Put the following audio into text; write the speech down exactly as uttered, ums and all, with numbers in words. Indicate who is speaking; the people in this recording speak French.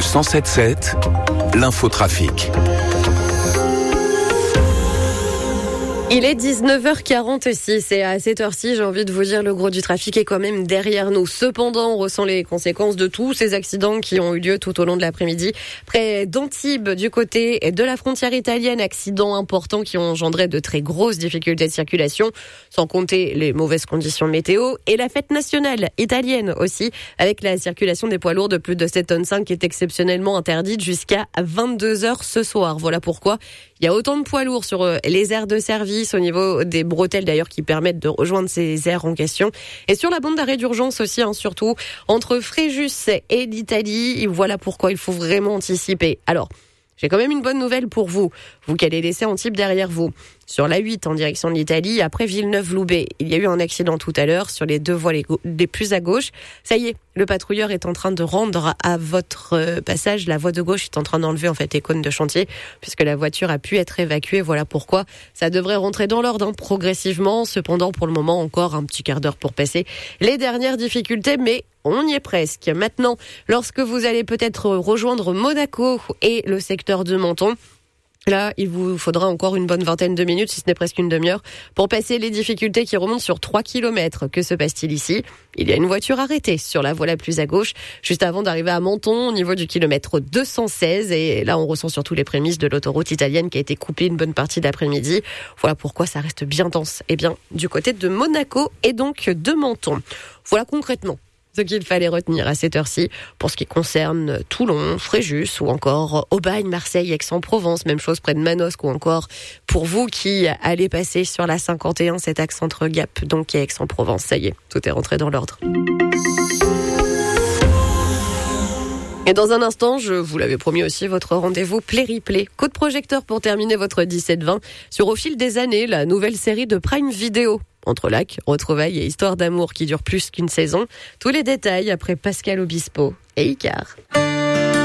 Speaker 1: cent sept sept, l'infotrafic.
Speaker 2: Il est dix-neuf heures quarante-six et à cette heure-ci, j'ai envie de vous dire, le gros du trafic est quand même derrière nous. Cependant, on ressent les conséquences de tous ces accidents qui ont eu lieu tout au long de l'après-midi. Près d'Antibes, du côté de la frontière italienne, accidents importants qui ont engendré de très grosses difficultés de circulation, sans compter les mauvaises conditions météo. Et la fête nationale italienne aussi, avec la circulation des poids lourds de plus de sept tonnes cinq qui est exceptionnellement interdite jusqu'à vingt-deux heures ce soir. Voilà pourquoi il y a autant de poids lourds sur les aires de service, au niveau des bretelles d'ailleurs qui permettent de rejoindre ces aires en question. Et sur la bande d'arrêt d'urgence aussi, hein, surtout entre Fréjus et l'Italie. Voilà pourquoi il faut vraiment anticiper. Alors, j'ai quand même une bonne nouvelle pour vous, vous qui allez laisser Antibes derrière vous. Sur la huit en direction de l'Italie, après Villeneuve-Loubet, il y a eu un accident tout à l'heure sur les deux voies les, go- les plus à gauche. Ça y est, le patrouilleur est en train de rendre à votre euh, passage. La voie de gauche est en train d'enlever en fait les cônes de chantier puisque la voiture a pu être évacuée. Voilà pourquoi ça devrait rentrer dans l'ordre hein, progressivement. Cependant, pour le moment, encore un petit quart d'heure pour passer les dernières difficultés, mais on y est presque. Maintenant, lorsque vous allez peut-être rejoindre Monaco et le secteur de Menton, là, il vous faudra encore une bonne vingtaine de minutes, si ce n'est presque une demi-heure, pour passer les difficultés qui remontent sur trois kilomètres. Que se passe-t-il ici ? Il y a une voiture arrêtée sur la voie la plus à gauche, juste avant d'arriver à Menton, au niveau du kilomètre deux cent seize. Et là, on ressent surtout les prémices de l'autoroute italienne qui a été coupée une bonne partie d'après-midi. Voilà pourquoi ça reste bien dense. Eh bien, du côté de Monaco et donc de Menton. Voilà concrètement ce qu'il fallait retenir à cette heure-ci pour ce qui concerne Toulon, Fréjus ou encore Aubagne, Marseille, Aix-en-Provence, même chose près de Manosque ou encore pour vous qui allez passer sur la cinquante et un, cet axe entre Gap donc et Aix-en-Provence. Ça y est, tout est rentré dans l'ordre. Et dans un instant, je vous l'avais promis aussi, votre rendez-vous Play-Replay. Coup de projecteur pour terminer votre dix-sept vingt sur Au fil des années, la nouvelle série de Prime Video. Entre lacs, retrouvailles et histoires d'amour qui durent plus qu'une saison. Tous les détails après Pascal Obispo et Icar.